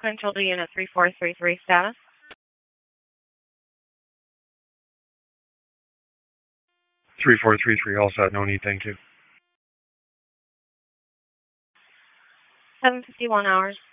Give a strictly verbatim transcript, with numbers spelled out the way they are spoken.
Control to unit three four three three status. three four three three, all set, no need, thank you. seven fifty-one hours.